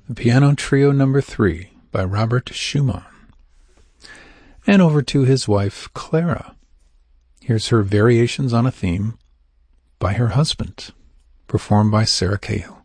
the Piano Trio No. 3 by Robert Schumann. And over to his wife, Clara. Here's her Variations on a Theme by her husband, performed by Sarah Cahill.